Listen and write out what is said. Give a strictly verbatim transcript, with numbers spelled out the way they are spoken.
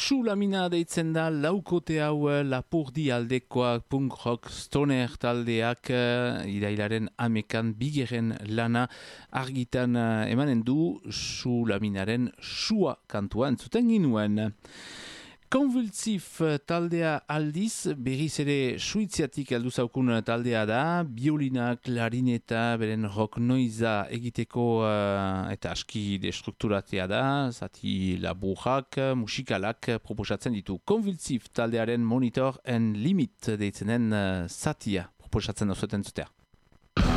Su lamina deitzen da laukote hau Lapurdi aldekoak punk rock stoner taldeak uh, irailaren amekan bigeren lana argitan uh, emanen du Su laminaren sua kantua entzuten ginuen. Konvulsif taldea aldiz, berriz ere suitziatik heldu zaukun taldea da, biolina, klarineta, beren rock noiza egiteko uh, eta aski destrukturatzea da, zati laburrak, musikalak proposatzen ditu. Konvulsif taldearen Monitor and Limit deitzenen uh, zatia proposatzen da zuten zutea.